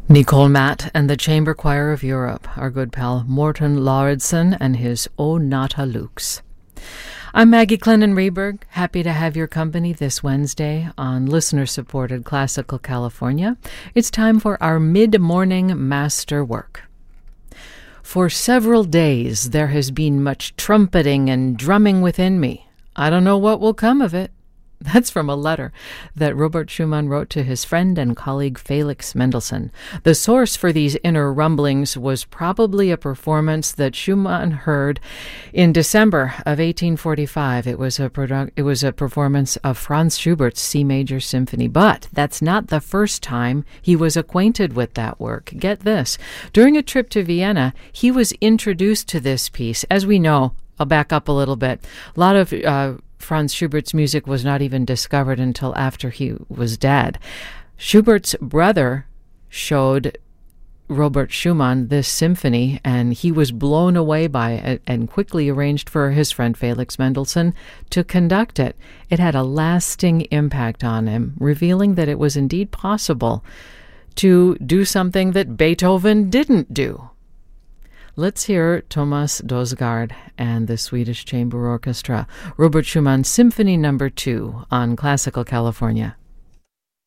Nicole Matt and the Chamber Choir of Europe, our good pal Morten Lauridsen and his O Nata Lux. I'm Maggie Clennon-Reberg, happy to have your company this Wednesday on listener-supported Classical California. It's time for our mid-morning master work. For several days there has been much trumpeting and drumming within me. I don't know what will come of it. That's from a letter that Robert Schumann wrote to his friend and colleague Felix Mendelssohn. The source for these inner rumblings was probably a performance that Schumann heard in December of 1845. It was a performance of Franz Schubert's C Major Symphony, but that's not the first time he was acquainted with that work. Get this. During a trip to Vienna, he was introduced to this piece. As we know, I'll back up a little bit. A lot of Franz Schubert's music was not even discovered until after he was dead. Schubert's brother showed Robert Schumann this symphony, and he was blown away by it and quickly arranged for his friend Felix Mendelssohn to conduct it. It had a lasting impact on him, revealing that it was indeed possible to do something that Beethoven didn't do. Let's hear Thomas Dausgaard and the Swedish Chamber Orchestra, Robert Schumann Symphony No. 2 on Classical California.